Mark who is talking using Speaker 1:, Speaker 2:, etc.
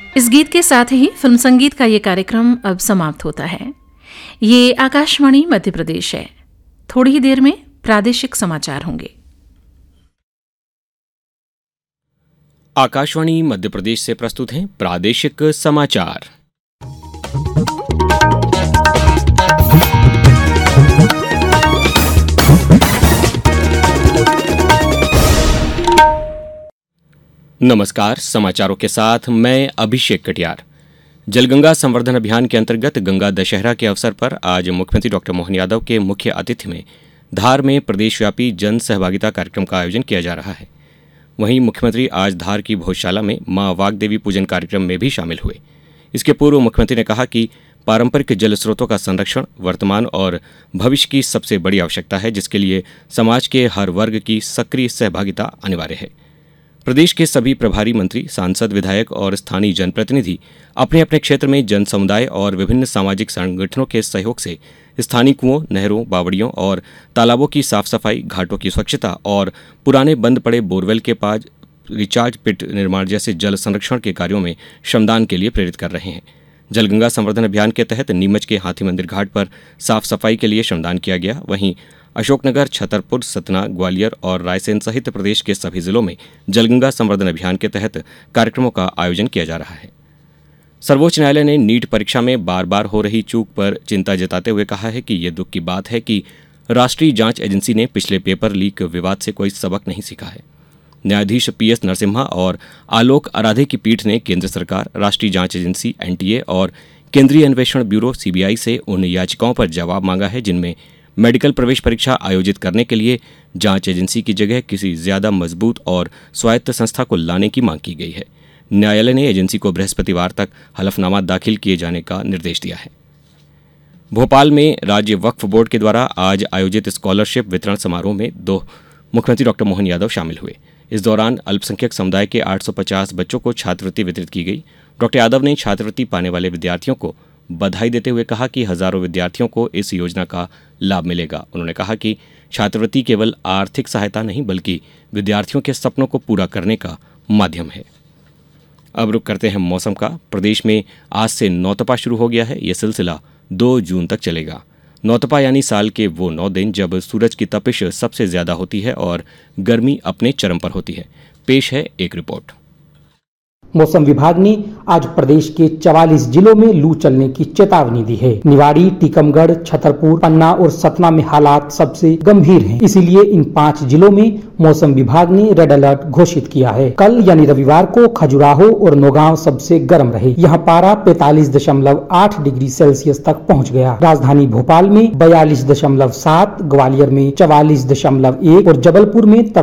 Speaker 1: इस गीत के साथ ही फिल्म संगीत का ये कार्यक्रम अब समाप्त होता है। ये आकाशवाणी मध्य प्रदेश है। थोड़ी ही देर में प्रादेशिक समाचार होंगे।
Speaker 2: आकाशवाणी मध्य प्रदेश से प्रस्तुत हैं प्रादेशिक समाचार। नमस्कार, समाचारों के साथ मैं अभिषेक कटियार। जलगंगा संवर्धन अभियान के अंतर्गत गंगा दशहरा के अवसर पर आज मुख्यमंत्री डॉक्टर मोहन यादव के मुख्य आतिथ्य में धार में प्रदेशव्यापी जन सहभागिता कार्यक्रम का आयोजन किया जा रहा है। वहीं मुख्यमंत्री आज धार की भोजशाला में मां वाग्देवी पूजन कार्यक्रम में भी शामिल हुए। इसके पूर्व मुख्यमंत्री ने कहा कि पारंपरिक जल स्रोतों का संरक्षण वर्तमान और भविष्य की सबसे बड़ी आवश्यकता है, जिसके लिए समाज के हर वर्ग की सक्रिय सहभागिता अनिवार्य है। प्रदेश के सभी प्रभारी मंत्री, सांसद, विधायक और स्थानीय जनप्रतिनिधि अपने अपने क्षेत्र में जन समुदाय और विभिन्न सामाजिक संगठनों के सहयोग से स्थानीय कुओं, नहरों, बावड़ियों और तालाबों की साफ सफाई, घाटों की स्वच्छता और पुराने बंद पड़े बोरवेल के पास रिचार्ज पिट निर्माण जैसे जल संरक्षण के कार्यों में श्रमदान के लिए प्रेरित कर रहे हैं। जलगंगा संवर्धन अभियान के तहत नीमच के हाथी मंदिर घाट पर साफ सफाई के लिए श्रमदान किया गया। वहीं अशोकनगर, छतरपुर, सतना, ग्वालियर और रायसेन सहित प्रदेश के सभी जिलों में जलगंगा संवर्धन अभियान के तहत कार्यक्रमों का आयोजन किया जा रहा है। सर्वोच्च न्यायालय ने नीट परीक्षा में बार बार हो रही चूक पर चिंता जताते हुए कहा है कि ये दुख की बात है कि राष्ट्रीय जांच एजेंसी ने पिछले पेपर लीक विवाद से कोई सबक नहीं सीखा है। न्यायाधीश PS नरसिम्हा और आलोक आराधे की पीठ ने केंद्र सरकार, राष्ट्रीय जांच एजेंसी NTA और केंद्रीय अन्वेषण ब्यूरो CBI से उन याचिकाओं पर जवाब मांगा है जिनमें मेडिकल प्रवेश परीक्षा आयोजित करने के लिए जांच एजेंसी की जगह किसी ज्यादा मजबूत और स्वायत्त संस्था को लाने की मांग की गई है। न्यायालय ने एजेंसी को बृहस्पतिवार तक हलफनामा दाखिल किए जाने का निर्देश दिया है। भोपाल में राज्य वक्फ बोर्ड के द्वारा आज आयोजित स्कॉलरशिप वितरण समारोह में मुख्यमंत्री डॉक्टर मोहन यादव शामिल हुए। इस दौरान अल्पसंख्यक समुदाय के 850 बच्चों को छात्रवृत्ति वितरित की गई। डॉक्टर यादव ने छात्रवृत्ति पाने वाले विद्यार्थियों को बधाई देते हुए कहा कि हजारों विद्यार्थियों को इस योजना का लाभ मिलेगा। उन्होंने कहा कि छात्रवृत्ति केवल आर्थिक सहायता नहीं बल्कि विद्यार्थियों के सपनों को पूरा करने का माध्यम है। अब रुक करते हैं मौसम का। प्रदेश में आज से नौतपा शुरू हो गया है। यह सिलसिला 2 जून तक चलेगा। नौतपा यानी साल के वो 9 दिन जब सूरज की तपिश सबसे ज्यादा होती है और गर्मी अपने चरम पर होती है। पेश है एक रिपोर्ट।
Speaker 3: मौसम विभाग ने आज प्रदेश के 44 जिलों में लू चलने की चेतावनी दी है। निवाड़ी, टीकमगढ़, छतरपुर, पन्ना और सतना में हालात सबसे गंभीर हैं। इसीलिए इन 5 जिलों में मौसम विभाग ने रेड अलर्ट घोषित किया है। कल यानी रविवार को खजुराहो और नौगांव सबसे गर्म रहे। यहाँ पारा 45.8 डिग्री सेल्सियस तक पहुँच गया। राजधानी भोपाल में 42.7, ग्वालियर में 44.1 और जबलपुर में